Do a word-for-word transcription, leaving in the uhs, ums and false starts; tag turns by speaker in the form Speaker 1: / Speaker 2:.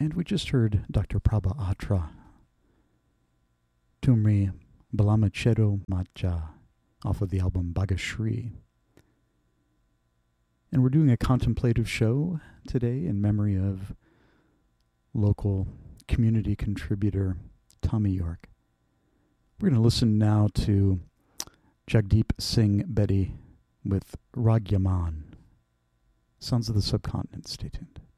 Speaker 1: And we just heard Doctor Prabha Atra, Tumri Balamachero Matja, off of the album Bhagashri. And we're doing a contemplative show today in memory of local community contributor Tommy York. We're going to listen now to Jagdeep Singh Bedi with Rag Yaman. Sons of the Subcontinent. Stay tuned.